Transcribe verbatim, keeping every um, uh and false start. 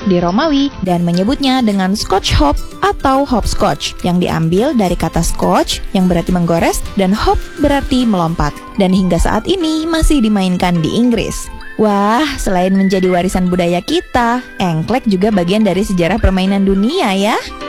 di Romawi dan menyebutnya dengan Scotch hop atau hopscotch yang diambil dari kata scotch yang berarti menggores dan hop berarti melompat. Dan hingga saat ini masih dimainkan di Inggris. Wah, selain menjadi warisan budaya kita, engklek juga bagian dari sejarah permainan dunia ya.